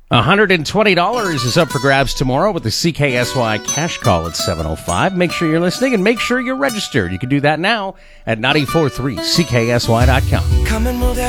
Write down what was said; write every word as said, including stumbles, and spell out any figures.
one hundred twenty dollars is up for grabs tomorrow with the C K S Y cash call at seven oh five. Make sure you're listening and make sure you're registered. You can do that now at nine four three C K S Y dot com. Come and move that